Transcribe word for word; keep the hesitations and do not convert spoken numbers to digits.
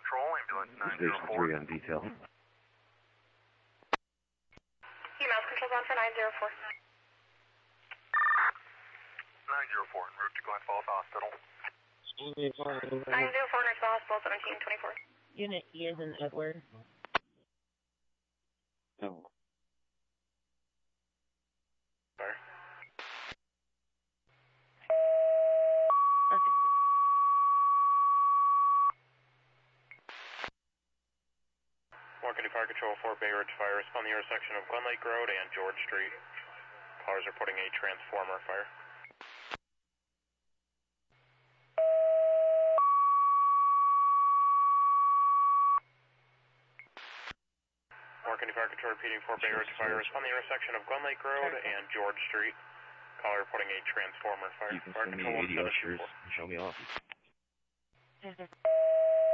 Patrol, ambulance nine zero Station four. three on detail. E M S control's on for nine zero four. nine zero four, en route to Glens Falls Hospital. nine zero four, Nurse Hospital, seventeen twenty-four. Unit E is in Edward. Oh. Fire. Okay. Morgan Fire Control four, Bay Ridge Fire. Respond the intersection of Glen Lake Road and George Street. Callers are reporting a transformer fire. Morgan Fire Control repeating for Bay Ridge Fire. Respond the intersection of Glen Lake Road and George Street. Caller reporting a transformer fire. You can Fire send me Control eighty one seven two ushers four. and show me off.